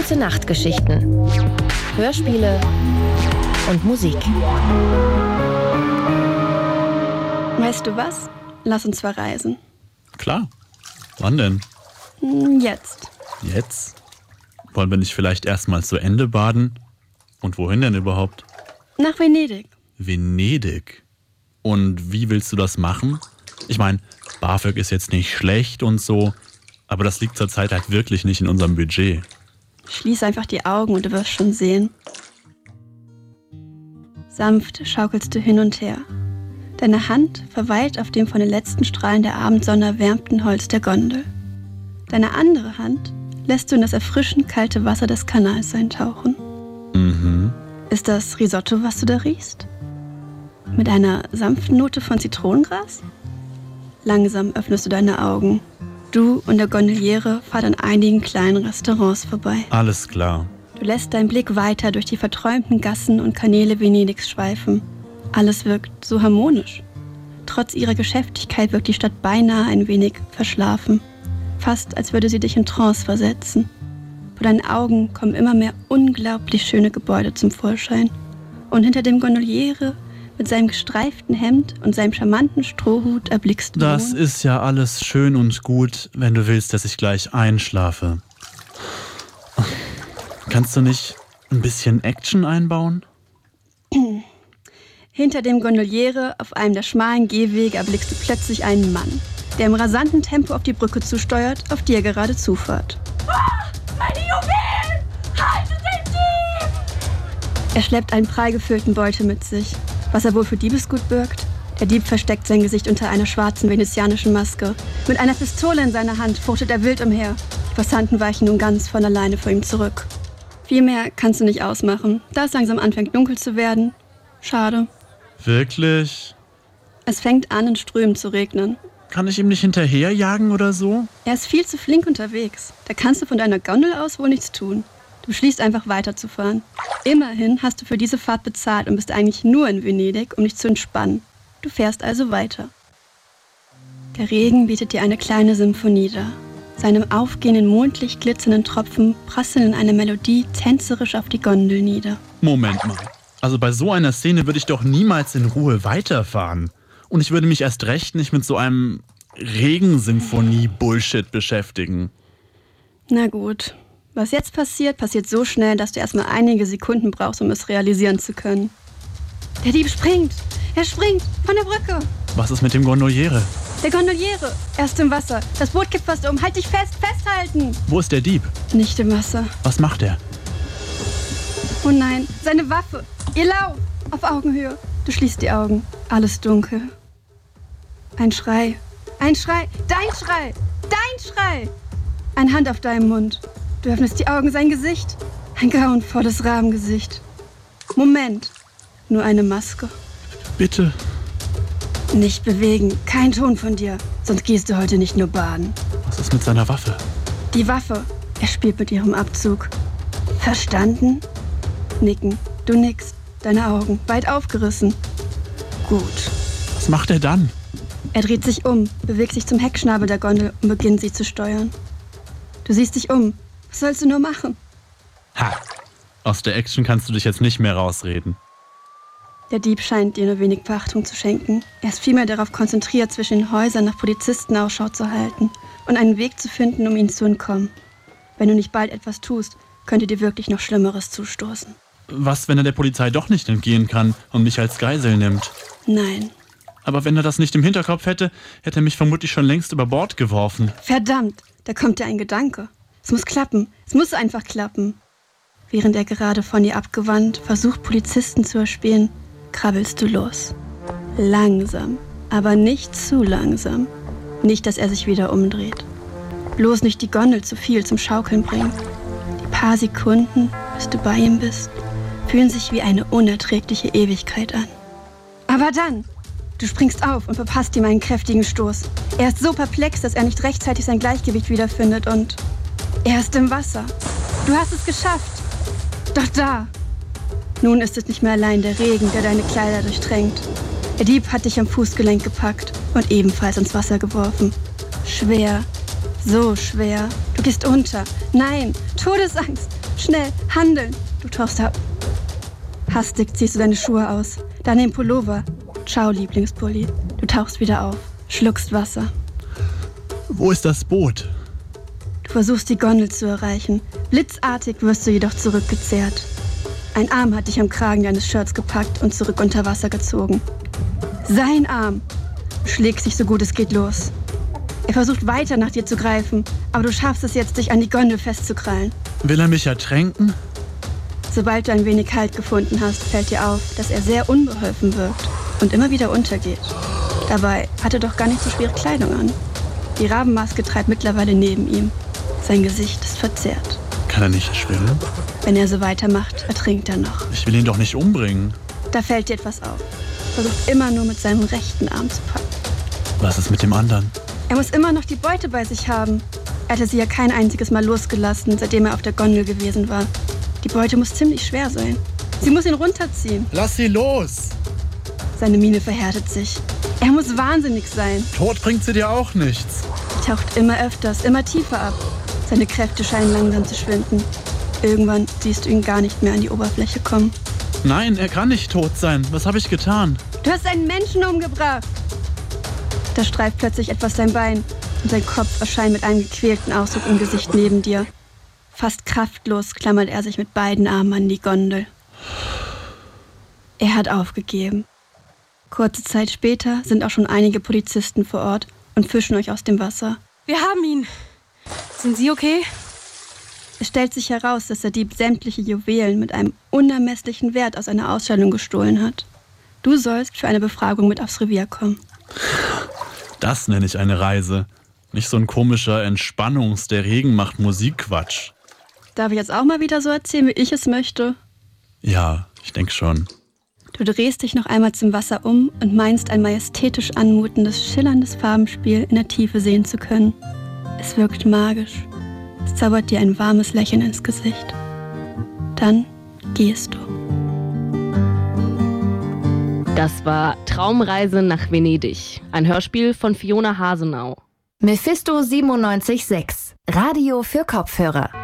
Gute Nachtgeschichten, Hörspiele und Musik. Weißt du was? Lass uns verreisen. Klar. Wann denn? Jetzt. Jetzt? Wollen wir nicht vielleicht erstmal zu Ende baden? Und wohin denn überhaupt? Nach Venedig. Venedig? Und wie willst du das machen? Ich meine, BAföG ist jetzt nicht schlecht und so, aber das liegt zurzeit halt wirklich nicht in unserem Budget. Schließ einfach die Augen und du wirst schon sehen. Sanft schaukelst du hin und her. Deine Hand verweilt auf dem von den letzten Strahlen der Abendsonne erwärmten Holz der Gondel. Deine andere Hand lässt du in das erfrischend kalte Wasser des Kanals eintauchen. Ist das Risotto, was du da riechst? Mit einer sanften Note von Zitronengras? Langsam öffnest du deine Augen. Du und der Gondoliere fahrt an einigen kleinen Restaurants vorbei. Alles klar. Du lässt deinen Blick weiter durch die verträumten Gassen und Kanäle Venedigs schweifen. Alles wirkt so harmonisch. Trotz ihrer Geschäftigkeit wirkt die Stadt beinahe ein wenig verschlafen. Fast als würde sie dich in Trance versetzen. Vor deinen Augen kommen immer mehr unglaublich schöne Gebäude zum Vorschein. Und hinter dem Gondoliere mit seinem gestreiften Hemd und seinem charmanten Strohhut erblickst du... Das ist ja alles schön und gut, wenn du willst, dass ich gleich einschlafe. Kannst du nicht ein bisschen Action einbauen? Hinter dem Gondoliere auf einem der schmalen Gehwege erblickst du plötzlich einen Mann, der im rasanten Tempo auf die Brücke zusteuert, auf die er gerade zufährt. Meine Juwelen! Haltet den Dieb! Er schleppt einen prall gefüllten Beutel mit sich. Was er wohl für Diebesgut birgt? Der Dieb versteckt sein Gesicht unter einer schwarzen venezianischen Maske. Mit einer Pistole in seiner Hand fuchtelt er wild umher. Die Passanten weichen nun ganz von alleine vor ihm zurück. Viel mehr kannst du nicht ausmachen, da es langsam anfängt dunkel zu werden. Schade. Wirklich? Es fängt an, in Strömen zu regnen. Kann ich ihm nicht hinterherjagen oder so? Er ist viel zu flink unterwegs. Da kannst du von deiner Gondel aus wohl nichts tun. Du schließt einfach weiterzufahren. Immerhin hast du für diese Fahrt bezahlt und bist eigentlich nur in Venedig, um dich zu entspannen. Du fährst also weiter. Der Regen bietet dir eine kleine Symphonie dar. Seine aufgehenden mondlicht glitzernden Tropfen prasseln in einer Melodie tänzerisch auf die Gondel nieder. Moment mal. Also bei so einer Szene würde ich doch niemals in Ruhe weiterfahren. Und ich würde mich erst recht nicht mit so einem Regensymphonie-Bullshit beschäftigen. Na gut. Was jetzt passiert, passiert so schnell, dass du erstmal einige Sekunden brauchst, um es realisieren zu können. Der Dieb springt! Er springt! Von der Brücke! Was ist mit dem Gondoliere? Der Gondoliere! Er ist im Wasser! Das Boot kippt fast um! Halt dich fest! Festhalten! Wo ist der Dieb? Nicht im Wasser. Was macht er? Oh nein! Seine Waffe! Ihr Lauf! Auf Augenhöhe! Du schließt die Augen. Alles dunkel. Ein Schrei! Ein Schrei! Dein Schrei! Dein Schrei! Eine Hand auf deinem Mund. Du öffnest die Augen, sein Gesicht. Ein grauenvolles Rahmengesicht. Moment. Nur eine Maske. Bitte. Nicht bewegen. Kein Ton von dir. Sonst gehst du heute nicht nur baden. Was ist mit seiner Waffe? Die Waffe. Er spielt mit ihrem Abzug. Verstanden? Nicken. Du nickst. Deine Augen weit aufgerissen. Gut. Was macht er dann? Er dreht sich um, bewegt sich zum Heckschnabel der Gondel und beginnt sie zu steuern. Du siehst dich um. Was sollst du nur machen? Ha! Aus der Action kannst du dich jetzt nicht mehr rausreden. Der Dieb scheint dir nur wenig Beachtung zu schenken. Er ist vielmehr darauf konzentriert, zwischen den Häusern nach Polizisten Ausschau zu halten und einen Weg zu finden, um ihnen zu entkommen. Wenn du nicht bald etwas tust, könnte dir wirklich noch Schlimmeres zustoßen. Was, wenn er der Polizei doch nicht entgehen kann und mich als Geisel nimmt? Nein. Aber wenn er das nicht im Hinterkopf hätte, hätte er mich vermutlich schon längst über Bord geworfen. Verdammt, da kommt dir ein Gedanke. Es muss klappen. Es muss einfach klappen. Während er gerade von dir abgewandt versucht, Polizisten zu erspähen, krabbelst du los. Langsam, aber nicht zu langsam. Nicht, dass er sich wieder umdreht. Bloß nicht die Gondel zu viel zum Schaukeln bringen. Die paar Sekunden, bis du bei ihm bist, fühlen sich wie eine unerträgliche Ewigkeit an. Aber dann, du springst auf und verpasst ihm einen kräftigen Stoß. Er ist so perplex, dass er nicht rechtzeitig sein Gleichgewicht wiederfindet und er ist im Wasser. Du hast es geschafft. Doch da. Nun ist es nicht mehr allein der Regen, der deine Kleider durchtränkt. Der Dieb hat dich am Fußgelenk gepackt und ebenfalls ins Wasser geworfen. Schwer, so schwer. Du gehst unter. Nein, Todesangst. Schnell, handeln! Du tauchst ab. Hastig ziehst du deine Schuhe aus. Dann den Pullover. Ciao, Lieblingspulli. Du tauchst wieder auf. Schluckst Wasser. Wo ist das Boot? Du versuchst die Gondel zu erreichen. Blitzartig wirst du jedoch zurückgezerrt. Ein Arm hat dich am Kragen deines Shirts gepackt und zurück unter Wasser gezogen. Sein Arm. Du schlägst dich so gut es geht los. Er versucht weiter nach dir zu greifen, aber du schaffst es jetzt, dich an die Gondel festzukrallen. Will er mich ertränken? Sobald du ein wenig Halt gefunden hast, fällt dir auf, dass er sehr unbeholfen wirkt und immer wieder untergeht. Dabei hat er doch gar nicht so schwere Kleidung an. Die Rabenmaske treibt mittlerweile neben ihm. Sein Gesicht ist verzerrt. Kann er nicht schwimmen? Wenn er so weitermacht, ertrinkt er noch. Ich will ihn doch nicht umbringen. Da fällt dir etwas auf. Er versucht immer nur mit seinem rechten Arm zu packen. Was ist mit dem anderen? Er muss immer noch die Beute bei sich haben. Er hatte sie ja kein einziges Mal losgelassen, seitdem er auf der Gondel gewesen war. Die Beute muss ziemlich schwer sein. Sie muss ihn runterziehen. Lass sie los! Seine Miene verhärtet sich. Er muss wahnsinnig sein. Tod bringt sie dir auch nichts. Er taucht immer öfters, immer tiefer ab. Seine Kräfte scheinen langsam zu schwinden. Irgendwann siehst du ihn gar nicht mehr an die Oberfläche kommen. Nein, er kann nicht tot sein. Was habe ich getan? Du hast einen Menschen umgebracht! Da streift plötzlich etwas sein Bein und sein Kopf erscheint mit einem gequälten Ausdruck im Gesicht neben dir. Fast kraftlos klammert er sich mit beiden Armen an die Gondel. Er hat aufgegeben. Kurze Zeit später sind auch schon einige Polizisten vor Ort und fischen euch aus dem Wasser. Wir haben ihn. Sind Sie okay? Es stellt sich heraus, dass der Dieb sämtliche Juwelen mit einem unermesslichen Wert aus einer Ausstellung gestohlen hat. Du sollst für eine Befragung mit aufs Revier kommen. Das nenne ich eine Reise. Nicht so ein komischer der Regen macht Musik-Quatsch. Darf ich jetzt auch mal wieder so erzählen, wie ich es möchte? Ja, ich denke schon. Du drehst dich noch einmal zum Wasser um und meinst, ein majestätisch anmutendes, schillerndes Farbenspiel in der Tiefe sehen zu können. Es wirkt magisch. Es zaubert dir ein warmes Lächeln ins Gesicht. Dann gehst du. Das war Traumreise nach Venedig, ein Hörspiel von Fiona Hasenau. Mephisto 97.6, Radio für Kopfhörer.